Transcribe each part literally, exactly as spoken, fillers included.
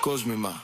Κόσμημα.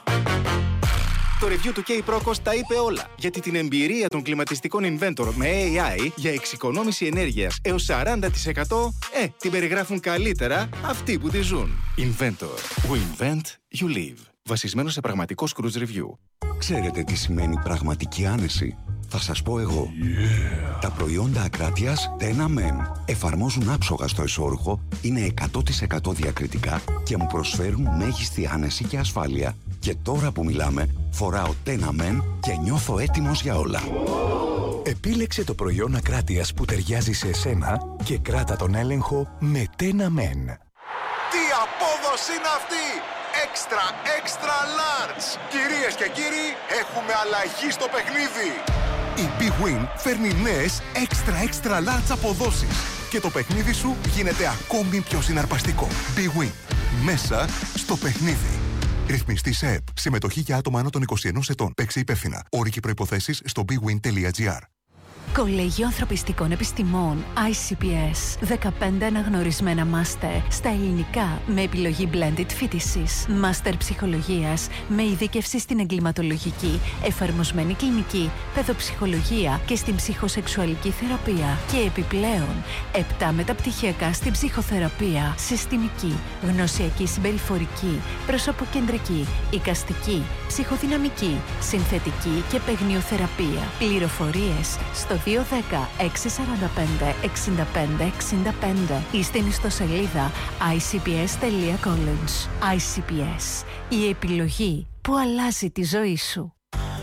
Το review του K-Procos τα είπε όλα. Γιατί την εμπειρία των κλιματιστικών Inventor με έι άι για εξοικονόμηση ενέργειας έως σαράντα τοις εκατό, ε, την περιγράφουν καλύτερα αυτοί που τη ζουν. Inventor. We invent, you live. Βασισμένο σε πραγματικό cruise review. Ξέρετε τι σημαίνει πραγματική άνεση? Θα σας πω εγώ. Yeah. Τα προϊόντα Ακράτειας Tena Men εφαρμόζουν άψογα στο εσώρουχο, είναι εκατό τοις εκατό διακριτικά και μου προσφέρουν μέγιστη άνεση και ασφάλεια. Και τώρα που μιλάμε, φοράω Tena Men και νιώθω έτοιμος για όλα. Επίλεξε το προϊόν Ακράτειας που ταιριάζει σε εσένα και κράτα τον έλεγχο με Tena Men. Τι απόδοση είναι αυτή! Extra, extra large! Κυρίες και κύριοι, έχουμε αλλαγή στο παιχνίδι! Η Big Win φέρνει νέες extra, extra large αποδόσεις και το παιχνίδι σου γίνεται ακόμη πιο συναρπαστικό. Big Win. Μέσα στο παιχνίδι. Ρυθμιστή σε ΕΠ. Συμμετοχή για άτομα άνω των είκοσι ενός ετών. Παίξε υπεύθυνα. Όροι και προϋποθέσεις στο big win τελεία gr. Κολέγιο Ανθρωπιστικών Επιστημών άι σι πι ες. δεκαπέντε αναγνωρισμένα μάστερ στα ελληνικά με επιλογή blended φοιτησης. Μάστερ ψυχολογίας με ειδίκευση στην εγκληματολογική, εφαρμοσμένη κλινική, παιδοψυχολογία και στην ψυχοσεξουαλική θεραπεία. Και επιπλέον, επτά μεταπτυχιακά στην ψυχοθεραπεία, συστημική, γνωσιακή συμπεριφορική, προσωποκεντρική, εικαστική, ψυχοδυναμική, συνθετική και παιγνιοθεραπεία. Πληροφορίες στο δύο ένα μηδέν έξι τέσσερα πέντε εξήντα πέντε εξήντα πέντε ή στην ιστοσελίδα άι σι πι ες τελεία college. άι σι πι ες. Η επιλογή που αλλάζει τη ζωή σου.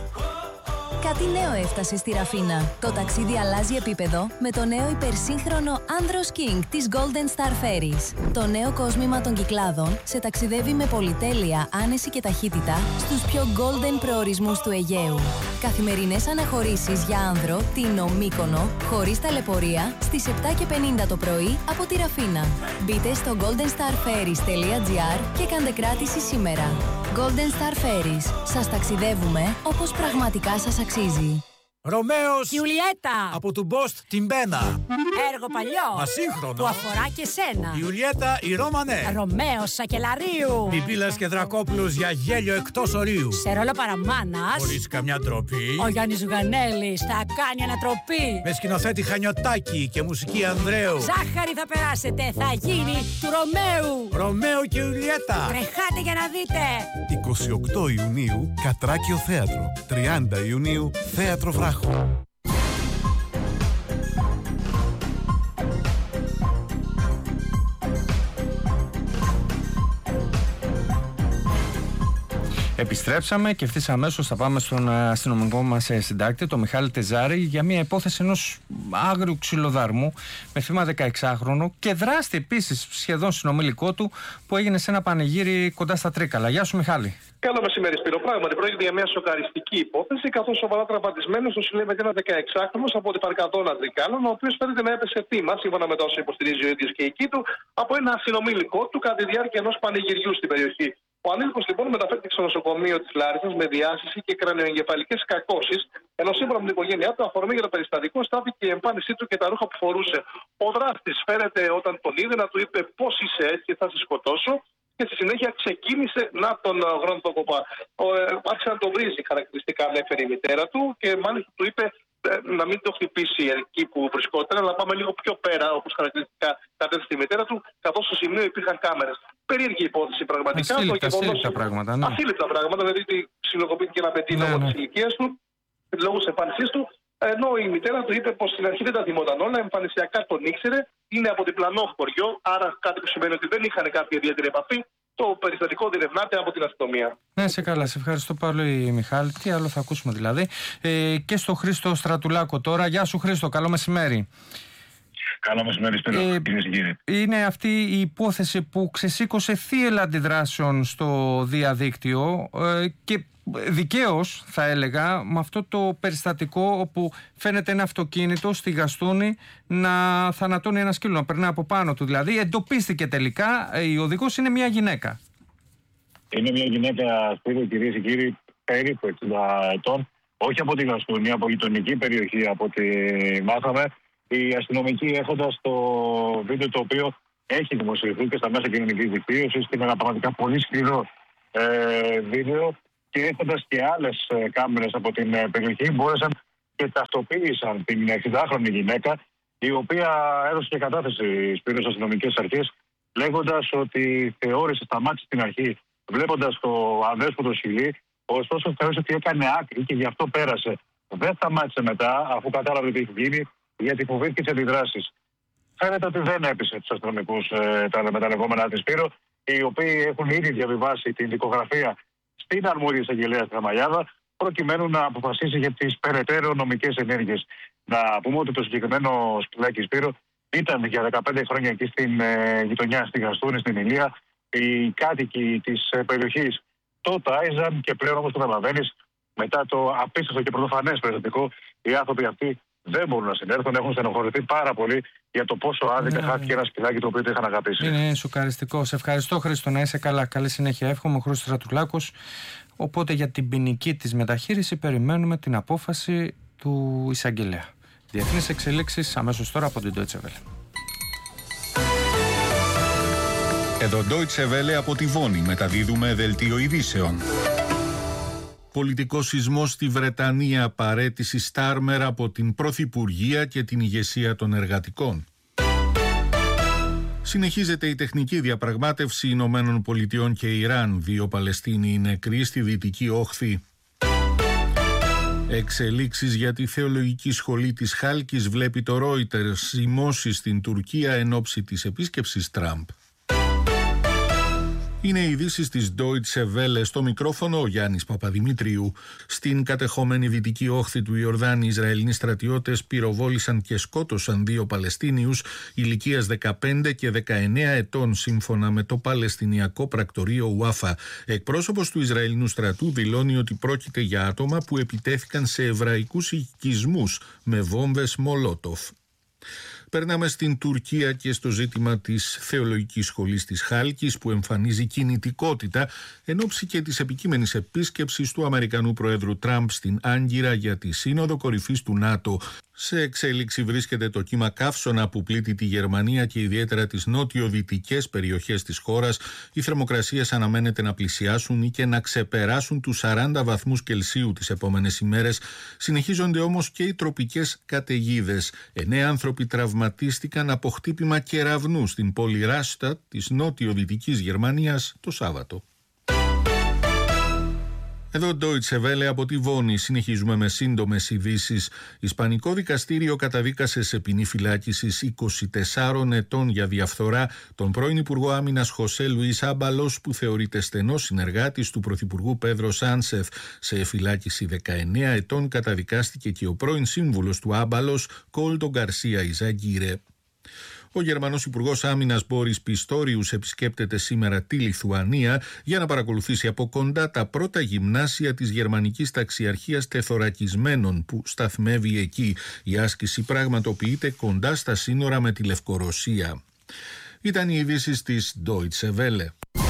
Κάτι νέο έφτασε στη Ραφίνα. Το ταξίδι αλλάζει επίπεδο με το νέο υπερσύγχρονο Andros King της Golden Star Ferries. Το νέο κόσμημα των Κυκλάδων σε ταξιδεύει με πολυτέλεια, άνεση και ταχύτητα στους πιο golden προορισμούς του Αιγαίου. Καθημερινές αναχωρήσεις για άνδρο, Τίνο, Μύκονο, χωρίς ταλαιπωρία, στις επτά και πενήντα το πρωί από τη Ραφίνα. Μπείτε στο golden star ferries τελεία gr και κάντε κράτηση σήμερα. Golden Star Ferries. Σας ταξιδεύουμε όπως πραγματικά σας αξίζει. Ρωμαίος Ιουλιέτα από του Μπόστ την Μπένα. Έργο παλιό Μα σύγχρονο που αφορά και σένα. Ιουλιέτα η Ρώμανε. Ρωμαίος Σακελαρίου. Πιπίλας και Δρακόπουλος για γέλιο εκτός ορίου. Σε ρόλο παραμάνας, χωρίς καμιά ντροπή, ο Γιάννης Ζουγανέλης θα κάνει ανατροπή. Με σκηνοθέτη Χανιωτάκη και μουσική Ανδρέου. Ζάχαρη θα περάσετε, θα γίνει του Ρωμαίου. Ρωμαίο και Ιουλιέτα. Τρεχάτε για να δείτε. είκοσι οκτώ Ιουνίου Κατράκιο Θέατρο. τριάντα Ιουνίου Θέατρο Βράχο. Επιστρέψαμε και ευθύς αμέσως θα πάμε στον αστυνομικό μας συντάκτη, τον Μιχάλη Τεζάρη, για μια υπόθεση ενός άγριου ξυλοδαρμού με θύμα δεκαεξάχρονο και δράστη επίσης σχεδόν συνομιλικό του που έγινε σε ένα πανηγύρι κοντά στα Τρίκαλα. Γεια σου, Μιχάλη. Καλό μεσημέρι, Σπύρο. Πράγματι, πρόκειται για μια σοκαριστική υπόθεση, καθώς σοβαρά τραυματισμένος νοσηλεύεται ένα δεκαεξάχρονος από την Παρκαδόνα Τρικάλων, ο οποίος φαίνεται να έπεσε θύμα, σύμφωνα με τα όσα υποστηρίζει ο ίδιος και η οίκη του, από ένα συνομιλικό του κατά τη διάρκεια ενός πανηγυριού στην περιοχή. Ο ανήλικος λοιπόν μεταφέρθηκε στο νοσοκομείο της Λάρισσας με διάσηση και κρανιοεγκεφαλικές κακώσεις, ενώ σύμφωνα με την οικογένειά του, αφορμή για το περιστατικό στάθηκε η εμφάνισή του και τα ρούχα που φορούσε. Ο δράστης φαίνεται όταν τον είδε να του είπε πώς είσαι έτσι και θα σε σκοτώσω. Και στη συνέχεια ξεκίνησε να τον γρώνει τον κοπά. Ε, άρχισε να τον βρίζει χαρακτηριστικά, ανέφερε η μητέρα του και μάλιστα του είπε ε, να μην το χτυπήσει εκεί που βρισκόταν, αλλά πάμε λίγο πιο πέρα, όπως χαρακτηριστικά κατέθεσε η μητέρα του, καθώς στο σημείο υπήρχαν κάμερες. Περίεργη υπόθεση πραγματικά. Ασύλληπτα, το ασύλληπτα πράγματα. Ναι. Ασύλληπτα πράγματα, δηλαδή ότι ξυλοκοπήθηκε ένα παιδί ναι, λόγω ναι. της ηλικίας του, λόγω της εμφάνισής του. Ενώ η μητέρα του είπε πως στην αρχή δεν τα θυμόταν όλα, εμφανισιακά τον ήξερε, είναι από διπλανό χωριό, άρα κάτι που σημαίνει ότι δεν είχαν κάποια ιδιαίτερη επαφή. Το περιστατικό διερευνάται από την αστυνομία. Ναι, σε καλά. Σε ευχαριστώ πολύ, Μιχάλη. Τι άλλο θα ακούσουμε δηλαδή. Ε, και στο Χρήστο Στρατουλάκο τώρα. Γεια σου, Χρήστο. Καλό μεσημέρι. Καλό μεσημέρι, Σπύρο. Ε, είναι αυτή η υπόθεση που ξεσήκωσε θύελλα αντιδράσεων στο διαδίκτυο ε, και δικαίως θα έλεγα με αυτό το περιστατικό όπου φαίνεται ένα αυτοκίνητο στη Γαστούνη να θανατώνει ένα σκύλο, να περνάει από πάνω του. Δηλαδή εντοπίστηκε τελικά η οδηγός είναι μια γυναίκα. Είναι μια γυναίκα, Σπύρο, κυρίες και κύριοι, περίπου εξήντα ετών, όχι από τη Γαστούνη, από γειτονική περιοχή από ό,τι μάθαμε. Οι αστυνομικοί, έχοντας το βίντεο το οποίο έχει δημοσιευθεί και στα μέσα κοινωνικής δικτύωσης και με ένα πραγματικά πολύ σκληρό ε, βίντεο και έχοντας και άλλες ε, κάμερες από την ε, περιοχή, μπόρεσαν και ταυτοποίησαν την εξηντάχρονη γυναίκα, η οποία έδωσε και κατάθεση στις αστυνομικές αρχές, λέγοντας ότι θεώρησε, σταμάτησε στην αρχή βλέποντας το αδέσποτο σκυλί, ωστόσο θεώρησε ότι έκανε άκρη και γι' αυτό πέρασε. Δεν σταμάτησε μετά, αφού κατάλαβε τι έχει γίνει, γιατί φοβήθηκε τις αντιδράσεις. Φαίνεται ότι δεν έπεισε τους αστυνομικούς ε, τα, με τα λεγόμενά της Σπύρο, οι οποίοι έχουν ήδη διαβιβάσει την δικογραφία στην αρμόδια εισαγγελέα στη Ραμαλιάδα, προκειμένου να αποφασίσει για τις περαιτέρω νομικές ενέργειες. Να πούμε ότι το συγκεκριμένο σκυλάκι Σπύρο ήταν για δεκαπέντε χρόνια εκεί στην ε, γειτονιά, στη Γαστούνη, στην Ηλία. Οι κάτοικοι της ε, περιοχής το τάιζαν και πλέον, όπως το καταλαβαίνεις, μετά το απίστευτο και πρωτοφανές περιστατικό, οι άνθρωποι αυτοί δεν μπορούν να συνέρθουν. Έχουν στενοχωρηθεί πάρα πολύ για το πόσο άδικα ναι, χάθηκε ένα σκυλάκι το οποίο το είχαν αγαπήσει. Είναι σοκαριστικό. Σε ευχαριστώ, Χρήστο, να είσαι καλά. Καλή συνέχεια. Εύχομαι, ο Χρήστος Ρατουλάκος. Οπότε για την ποινική της μεταχείριση περιμένουμε την απόφαση του εισαγγελέα. Διεθνείς εξελίξεις αμέσως τώρα από την Deutsche Welle. Εδώ Deutsche Welle από τη Βόνη μεταδίδουμε δελτίο ειδήσεων. Πολιτικός σεισμός στη Βρετανία, παραίτηση Στάρμερ από την Πρωθυπουργία και την ηγεσία των εργατικών. Συνεχίζεται η τεχνική διαπραγμάτευση Ηνωμένων Πολιτειών και Ιράν. Δύο Παλαιστίνοι νεκροί στη Δυτική Όχθη. Εξελίξεις για τη θεολογική σχολή της Χάλκης βλέπει το Reuters. Ζυμώσεις στην Τουρκία εν ώψη της επίσκεψης Τραμπ. Είναι οι ειδήσεις της Deutsche Welle, στο μικρόφωνο ο Γιάννης Παπαδημήτριου. Στην κατεχόμενη Δυτική Όχθη του Ιορδάνη, οι Ισραηλινοί στρατιώτες πυροβόλησαν και σκότωσαν δύο Παλαιστίνιους ηλικίας δεκαπέντε και δεκαεννέα ετών, σύμφωνα με το Παλαιστινιακό πρακτορείο Ουάφα. Εκπρόσωπος του Ισραηλινού στρατού δηλώνει ότι πρόκειται για άτομα που επιτέθηκαν σε εβραϊκούς οικισμούς με βόμβες Μολότοφ. Περνάμε στην Τουρκία και στο ζήτημα της θεολογικής σχολής της Χάλκης, που εμφανίζει κινητικότητα εν ώψη και της επικείμενης επίσκεψης του Αμερικανού Προέδρου Τραμπ στην Άγκυρα για τη Σύνοδο Κορυφής του ΝΑΤΟ. Σε εξέλιξη βρίσκεται το κύμα καύσωνα που πλήττει τη Γερμανία και ιδιαίτερα τις νότιο-δυτικές περιοχές της χώρας. Οι θερμοκρασίες αναμένεται να πλησιάσουν ή και να ξεπεράσουν τους σαράντα βαθμούς Κελσίου τις επόμενες ημέρες. Συνεχίζονται όμως και οι τροπικές καταιγίδες. Εννέα άνθρωποι τραυματίστηκαν από χτύπημα κεραυνού στην πόλη Ράστατ της νότιο-δυτικής Γερμανίας το Σάββατο. Εδώ Deutsche Welle από τη Βόνη. Συνεχίζουμε με σύντομες ειδήσεις. Ισπανικό δικαστήριο καταδίκασε σε ποινή φυλάκισης είκοσι τεσσάρων ετών για διαφθορά τον πρώην Υπουργό Άμυνας Χωσέ Λουίς Άμπαλος, που θεωρείται στενός συνεργάτης του Πρωθυπουργού Πέδρο Σάνσεθ. Σε φυλάκιση δεκαεννέα ετών καταδικάστηκε και ο πρώην σύμβουλος του Άμπαλος, Κόλτο Γκαρσία Ιζαγκίρε. Ο Γερμανός Υπουργός Άμυνας Μπόρις Πιστόριους επισκέπτεται σήμερα τη Λιθουανία για να παρακολουθήσει από κοντά τα πρώτα γυμνάσια της γερμανικής ταξιαρχίας τεθωρακισμένων που σταθμεύει εκεί. Η άσκηση πραγματοποιείται κοντά στα σύνορα με τη Λευκορωσία. Ήταν οι ειδήσεις της Deutsche Welle.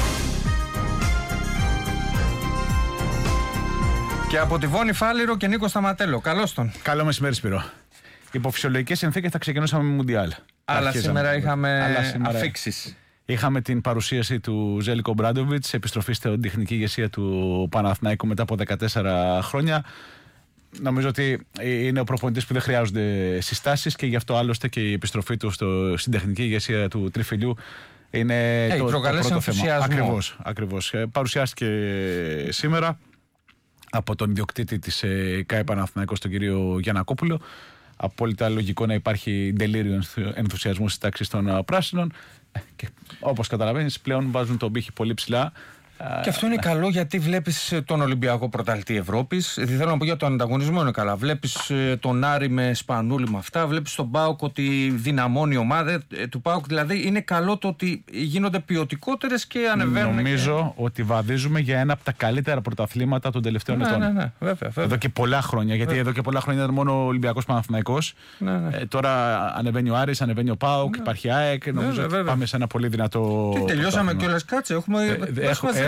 Και από τη Βόνη Φάληρο και Νίκο Σταματέλο. Καλώς τον. Καλό μεσημέρι, Σπύρο. Υπό φυσιολογικές συνθήκες θα ξεκινούσαμε με Μουντιάλ. Αλλά σήμερα είχαμε αφίξεις. Είχαμε την παρουσίαση του Ζέλικο Μπράντοβιτς, επιστροφή στην τεχνική ηγεσία του Παναθηναϊκού μετά από δεκατέσσερα χρόνια. Νομίζω ότι είναι ο προπονητής που δεν χρειάζονται συστάσεις και γι' αυτό άλλωστε και η επιστροφή του στο, στην τεχνική ηγεσία του Τριφυλιού είναι hey, το, το πρώτο θέμα. Ακριβώς, ακριβώς. Παρουσιάστηκε σήμερα από τον ιδιοκτήτη της ΚΑΕ Παναθηναϊκός, τον κύριο Γιαννακόπουλο. Απόλυτα λογικό να υπάρχει ντελήριο ενθουσιασμού στις τάξεις των πράσινων. Και όπως καταλαβαίνεις, πλέον βάζουν τον πύχη πολύ ψηλά. Και αυτό είναι καλό, γιατί βλέπεις τον Ολυμπιακό πρωταθλητή Ευρώπης. Δεν θέλω να πω για τον ανταγωνισμό, είναι καλά. Βλέπεις τον Άρη με Σπανούλη με αυτά. Βλέπεις τον ΠΑΟΚ ότι δυναμώνει η ομάδα του ΠΑΟΚ. Δηλαδή είναι καλό το ότι γίνονται ποιοτικότερες και ανεβαίνουν. Νομίζω και... ότι βαδίζουμε για ένα από τα καλύτερα πρωταθλήματα των τελευταίων ναι, ετών. Ναι, ναι, βέβαια, βέβαια. Εδώ και πολλά χρόνια. Γιατί βέβαια. Εδώ και πολλά χρόνια ήταν μόνο ο Ολυμπιακός Παναθηναϊκός. Ναι, ναι. Ε, τώρα ανεβαίνει ο Άρης, ανεβαίνει ο ΠΑΟΚ, ναι. Υπάρχει ΑΕΚ. Νομίζω βέβαια, ότι βέβαια. Πάμε σε ένα πολύ δυνατό. Και τελειώσαμε κιόλας, κάτσε. Έχουμε, ε, έχουμε,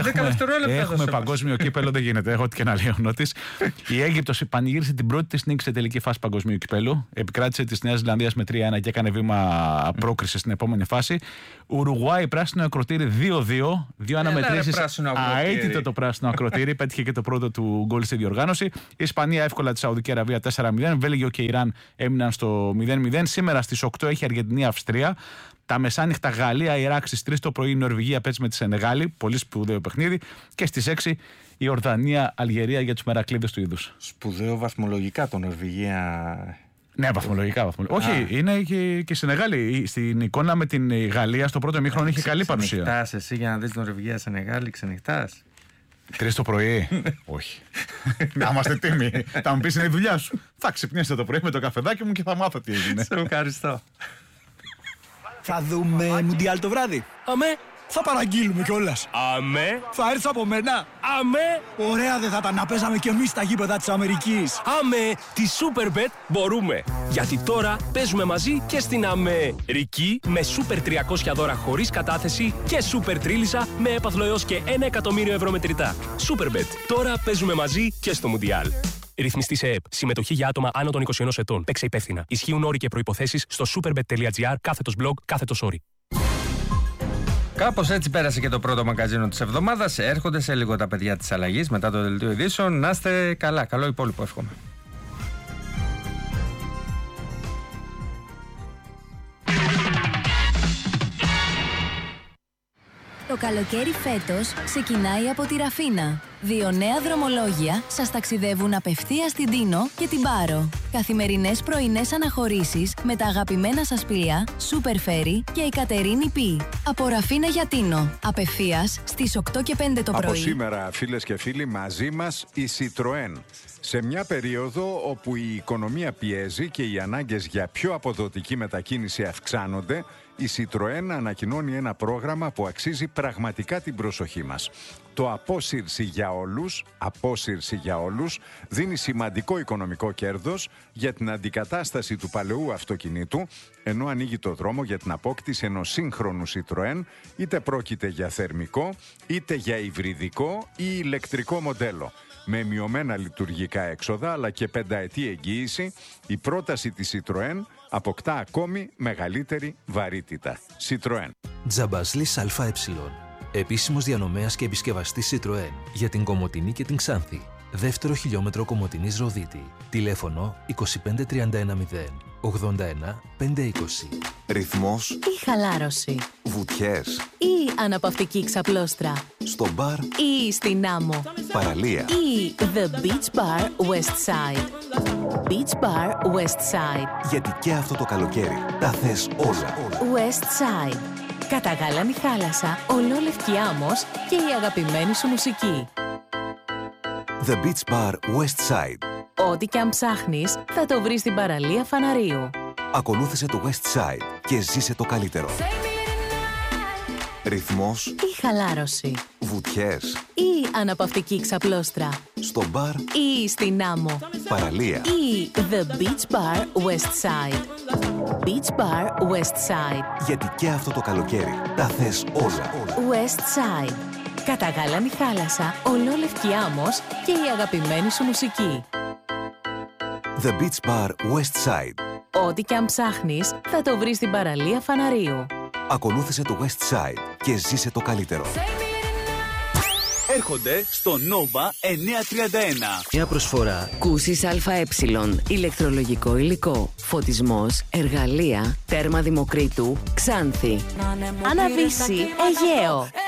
έχουμε, έχουμε παγκόσμιο κύπελο, δεν γίνεται. Έχω ό,τι και να λέει ο Νότης. Η Αίγυπτος πανηγύρισε την πρώτη της νίκη σε τελική φάση παγκοσμίου κυπέλου. Επικράτησε τη Νέα Ζηλανδία με τρία ένα και έκανε βήμα πρόκριση στην επόμενη φάση. Ουρουγουάη πράσινο ακροτήρι δύο δύο. Δύο αναμετρήσεις. Αίτητο το πράσινο ακροτήρι. Πέτυχε και το πρώτο του γκολ στη διοργάνωση. Η Ισπανία εύκολα τη Σαουδική Αραβία τέσσερα μηδέν. Βέλγιο και Ιράν έμειναν στο μηδέν μηδέν. Σήμερα στις οκτώ έχει Αργεντινή-Αυστρία. Τα μεσάνυχτα Γαλλία-Ιράκ στις τρεις το πρωί η Νορβηγία παίζει με τη Σενεγάλη. Πολύ σπουδαίο παιχνίδι. Και στις έξι η Ορδανία-Αλγερία για τους μερακλείδες του είδους. Σπουδαίο βαθμολογικά το Νορβηγία. Ναι, βαθμολογικά. βαθμολογικά. Όχι, είναι και, και η Σενεγάλη. Στην εικόνα με την Γαλλία στο πρώτο ημίχρονο είχε καλή παρουσία. Ξενυχτάς εσύ για να δεις Νορβηγία-Σενεγάλη, ξενυχτάς. Τρεις το πρωί. Όχι. Να είμαστε τίμοι. Θα μου πεις είναι η δουλειά σου. Θα ξυπνήσω το πρωί με το καφεδάκι μου και θα μάθω τι έγινε. Σε ευχαριστώ. Θα δούμε Μουντιάλ το βράδυ. Αμέ. Θα παραγγείλουμε κιόλας. Αμέ. Θα έρθεις από μένα. Αμέ. Ωραία δεν θα τα να παίζαμε κι εμείς στα γήπεδα της Αμερικής. Αμέ. Τη Superbet μπορούμε. Γιατί τώρα παίζουμε μαζί και στην Αμερική με Super τριακόσια δώρα χωρίς κατάθεση και Super Τρίλισσα με έπαθλο έως και ένα εκατομμύριο ευρώ μετρητά. Superbet. Τώρα παίζουμε μαζί και στο Μουντιάλ. Ρυθμιστή σε ΕΕΠ. Συμμετοχή για άτομα άνω των είκοσι ένα ετών. Παίξε υπεύθυνα. Ισχύουν όροι και προϋποθέσεις στο superbet.gr κάθετος blog κάθετος όροι. Κάπως έτσι πέρασε και το πρώτο μαγκαζίνο της εβδομάδας. Έρχονται σε λίγο τα παιδιά της αλλαγής μετά το δελτίο ειδήσεων. Να είστε καλά. Καλό υπόλοιπο εύχομαι. Το καλοκαίρι φέτος ξεκινάει από τη Ραφίνα. Δύο νέα δρομολόγια σας ταξιδεύουν απευθείας στην Τίνο και την Πάρο. Καθημερινές πρωινές αναχωρήσεις με τα αγαπημένα σας πλοία Super Ferry και η Κατερίνη Πι. Από Ραφίνα για Τίνο. Απευθείας στις οκτώ και πέντε το πρωί. Από σήμερα, φίλες και φίλοι, μαζί μας η Citroën. Σε μια περίοδο όπου η οικονομία πιέζει και οι ανάγκες για πιο αποδοτική μετακίνηση αυξάνονται, η Citroën ανακοινώνει ένα πρόγραμμα που αξίζει πραγματικά την προσοχή μας. Το απόσυρση για όλους, απόσυρση για όλους, δίνει σημαντικό οικονομικό κέρδος για την αντικατάσταση του παλαιού αυτοκινήτου, ενώ ανοίγει το δρόμο για την απόκτηση ενός σύγχρονου Citroën, είτε πρόκειται για θερμικό, είτε για υβριδικό ή ηλεκτρικό μοντέλο. Με μειωμένα λειτουργικά έξοδα αλλά και πενταετή εγγύηση, η πρόταση της Citroën αποκτά ακόμη μεγαλύτερη βαρύτητα. Citroën. Τζαμπασλής ΑΕ. Επίσημος διανομέας και επισκευαστής Citroën για την Κομοτηνή και την Ξάνθη. Δεύτερο χιλιόμετρο Κομοτηνής Ροδίτη. Τηλέφωνο είκοσι πέντε τριάντα ένα μηδέν ογδόντα ένα πεντακόσια είκοσι. Ρυθμός Ή χαλάρωση. Βουτιές Ή αναπαυτική ξαπλώστρα. Στο μπαρ Ή στην άμμο. Παραλία Ή The Beach Bar West Side. Beach Bar West Side. Γιατί και αυτό το καλοκαίρι τα θες όλα. West Side. Καταγάλανη θάλασσα, ολόλευκη άμμος και η αγαπημένη σου μουσική. The Beach Bar West Side. Ό,τι και αν ψάχνεις, θα το βρεις στην παραλία Φαναρίου. Ακολούθησε το West Side και ζήσε το καλύτερο. Ρυθμός Ή χαλάρωση. Βουτιές Ή αναπαυτική ξαπλώστρα. Στο μπαρ Ή στην άμμο. Παραλία Ή The Beach Bar West Side. Beach Bar West Side. Γιατί και αυτό το καλοκαίρι τα θες όλα. West Side. Καταγάλανη θάλασσα, ολόλευκη άμμος και η αγαπημένη σου μουσική. The Beach Bar West Side. Ό,τι και αν ψάχνεις, θα το βρεις στην παραλία Φαναρίου. Ακολούθησε το West Side και ζήσε το καλύτερο. Έρχονται στο Nova εννιακόσια τριάντα ένα. Μια προσφορά. Κούσης ΑΕ. Ηλεκτρολογικό υλικό. Φωτισμός. Εργαλεία. Τέρμα Δημοκρίτου. Ξάνθη. Αναβύση Αιγαίο.